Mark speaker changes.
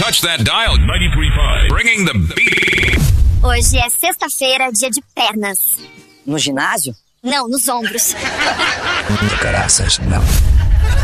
Speaker 1: touch that dial. 93.5. Bringing the beat.
Speaker 2: Hoje é sexta-feira, dia de pernas.
Speaker 3: No ginásio?
Speaker 2: Não, nos ombros.
Speaker 3: Caraças, não.